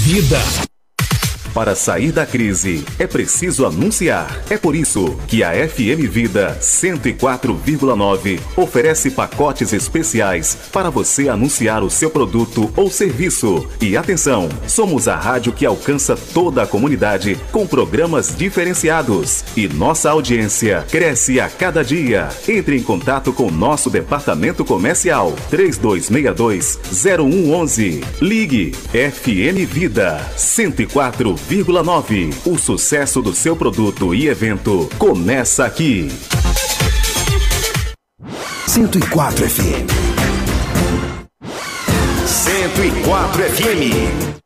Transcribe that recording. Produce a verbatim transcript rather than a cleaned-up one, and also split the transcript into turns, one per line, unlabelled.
Vida.
Para sair da crise, é preciso anunciar. É por isso que a F M Vida cento e quatro vírgula nove oferece pacotes especiais para você anunciar o seu produto ou serviço. E atenção, somos a rádio que alcança toda a comunidade com programas diferenciados. E nossa audiência cresce a cada dia. Entre em contato com nosso departamento comercial três dois seis dois, zero um um um. Ligue F M Vida cento e quatro vírgula nove. O sucesso do seu produto e evento começa aqui.
cento e quatro F M.
cento e quatro F M.